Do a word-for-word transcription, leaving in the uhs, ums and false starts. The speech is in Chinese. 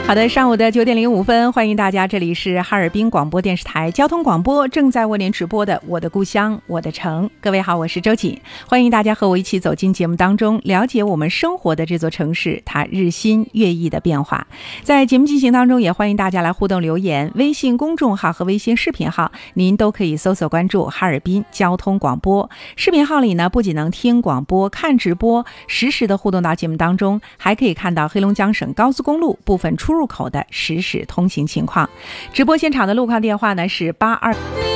好的，上午的九点零五分，欢迎大家，这里是哈尔滨广播电视台交通广播，正在为您直播的《我的故乡我的城》。各位好，我是周瑾，欢迎大家和我一起走进节目当中，了解我们生活的这座城市它日新月异的变化。在节目进行当中，也欢迎大家来互动留言，微信公众号和微信视频号您都可以搜索关注哈尔滨交通广播。视频号里呢，不仅能听广播、看直播，实时的互动到节目当中，还可以看到黑龙江省高速公路部分出入口的实时通行情况。直播现场的路况电话呢是八二。